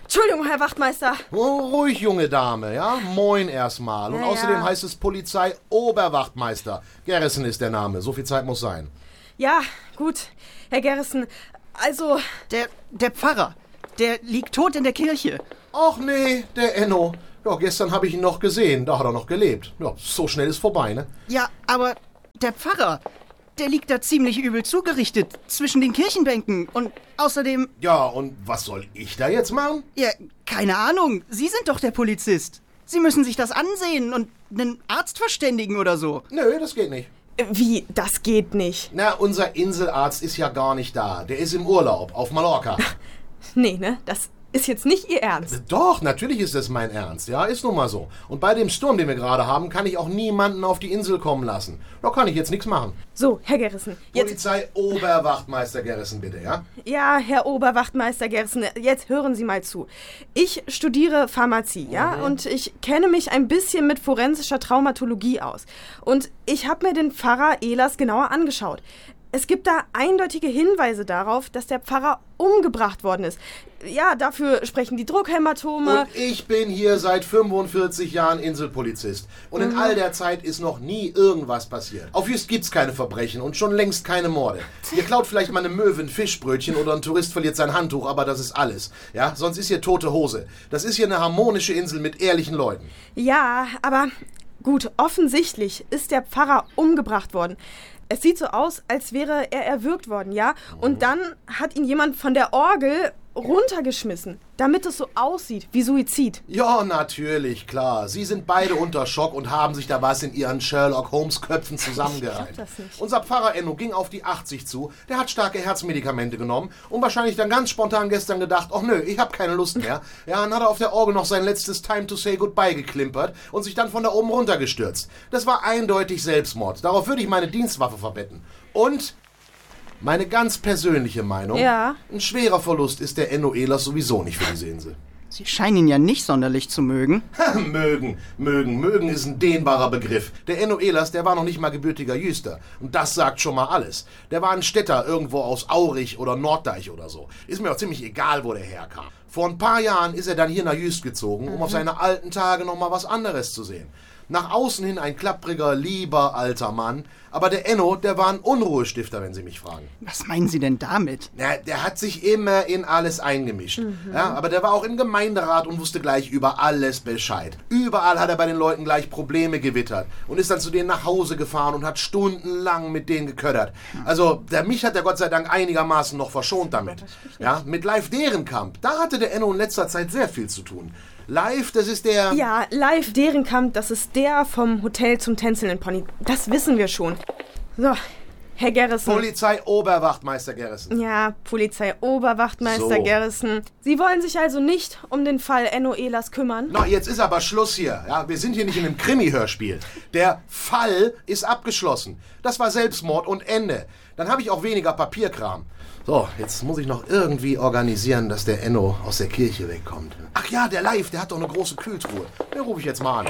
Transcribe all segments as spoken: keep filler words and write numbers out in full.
Entschuldigung, Herr Wachtmeister. Oh, ruhig, junge Dame, ja? Moin erstmal. Und Ja, außerdem ja. heißt es Polizei-Oberwachtmeister. Garrison ist der Name. So viel Zeit muss sein. Ja, gut, Herr Garrison. Also, Der, der Pfarrer, der liegt tot in der Kirche. Ach nee, der Enno. Ja, gestern habe ich ihn noch gesehen. Da hat er noch gelebt. Ja, so schnell ist vorbei, ne? Ja, aber der Pfarrer, der liegt da ziemlich übel zugerichtet zwischen den Kirchenbänken. Und außerdem, Ja, und was soll ich da jetzt machen? ja, keine Ahnung, Sie sind doch der Polizist. Sie müssen sich das ansehen und einen Arzt verständigen oder so. Nö, das geht nicht. wie, das geht nicht. Na, unser Inselarzt ist ja gar nicht da. Der ist im Urlaub auf Mallorca. Nee, ne, das ist jetzt nicht Ihr Ernst. Doch, natürlich ist das mein Ernst. Ja, ist nun mal so. Und bei dem Sturm, den wir gerade haben, kann ich auch niemanden auf die Insel kommen lassen. Da kann ich jetzt nichts machen. So, Herr Garrison, jetzt... Polizei-Oberwachtmeister Garrison, bitte, ja? Ja, Herr Oberwachtmeister Garrison, jetzt hören Sie mal zu. Ich studiere Pharmazie, ja, Mhm. und ich kenne mich ein bisschen mit forensischer Traumatologie aus. Und ich habe mir den Pfarrer Ehlers genauer angeschaut. Es gibt da eindeutige Hinweise darauf, dass der Pfarrer umgebracht worden ist. Ja, dafür sprechen die Druckhämatome. Und ich bin hier seit fünfundvierzig Jahren Inselpolizist. Und in all der Zeit ist noch nie irgendwas passiert. Auf Jüst gibt's keine Verbrechen und schon längst keine Morde. Ihr klaut vielleicht mal eine Möwe ein Fischbrötchen oder ein Tourist verliert sein Handtuch, aber das ist alles. Ja, sonst ist hier tote Hose. Das ist hier eine harmonische Insel mit ehrlichen Leuten. Ja, aber gut, offensichtlich ist der Pfarrer umgebracht worden. Es sieht so aus, als wäre er erwürgt worden, ja? Und dann hat ihn jemand von der Orgel runtergeschmissen, damit es so aussieht wie Suizid. Ja, natürlich, klar. Sie sind beide unter Schock und haben sich da was in ihren Sherlock-Holmes-Köpfen zusammengereimt. Ich glaub das nicht. Unser Pfarrer Enno ging auf die achtzig zu, der hat starke Herzmedikamente genommen und wahrscheinlich dann ganz spontan gestern gedacht, ach nö, ich hab keine Lust mehr. Ja, dann hat er auf der Orgel noch sein letztes Time to Say Goodbye geklimpert und sich dann von da oben runtergestürzt. Das war eindeutig Selbstmord. Darauf würde ich meine Dienstwaffe verbetten. Und... meine ganz persönliche Meinung, Ja. ein schwerer Verlust ist der Enno Ehlers sowieso nicht für diese Insel. Sie scheinen ihn ja nicht sonderlich zu mögen. mögen, mögen, mögen ist ein dehnbarer Begriff. Der Enno Ehlers, der war noch nicht mal gebürtiger Jüster. Und das sagt schon mal alles. Der war ein Städter irgendwo aus Aurich oder Norddeich oder so. Ist mir auch ziemlich egal, wo der herkam. Vor ein paar Jahren ist er dann hier nach Jüst gezogen, um auf seine alten Tage noch mal was anderes zu sehen. Nach außen hin ein klappriger, lieber alter Mann. Aber der Enno, der war ein Unruhestifter, wenn Sie mich fragen. Was meinen Sie denn damit? Ja, der hat sich immer in alles eingemischt. Ja, aber der war auch im Gemeinderat und wusste gleich über alles Bescheid. Überall hat er bei den Leuten gleich Probleme gewittert und ist dann zu denen nach Hause gefahren und hat stundenlang mit denen geködert. Also, der mich hat der Gott sei Dank einigermaßen noch verschont damit. Ja, mit Live Dehrenkamp, da hatte der Enno in letzter Zeit sehr viel zu tun. Live, das ist der... Ja, Live Dehrenkamp, das ist der vom Hotel zum tänzelnden Pony. Das wissen wir schon. So, Herr Garrison. Polizei-Oberwachtmeister Garrison. Ja, Polizei-Oberwachtmeister So. Garrison. Sie wollen sich also nicht um den Fall Enno Ehlers kümmern? Na, jetzt ist aber Schluss hier. Ja, wir sind hier nicht in einem Krimi-Hörspiel. Der Fall ist abgeschlossen. Das war Selbstmord und Ende. Dann habe ich auch weniger Papierkram. So, jetzt muss ich noch irgendwie organisieren, dass der Enno aus der Kirche wegkommt. Ach ja, der Live, der hat doch eine große Kühltruhe. Den rufe ich jetzt mal an.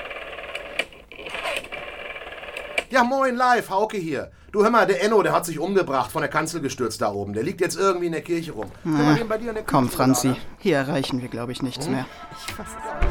Ja, moin Live, Hauke hier. Du, hör mal, der Enno, der hat sich umgebracht, von der Kanzel gestürzt da oben. Der liegt jetzt irgendwie in der Kirche rum. Können wir den bei dir in der Komm, Kühltruhe da, Franzi, ne? hier erreichen wir, glaube ich, nichts mehr. Ich fass es.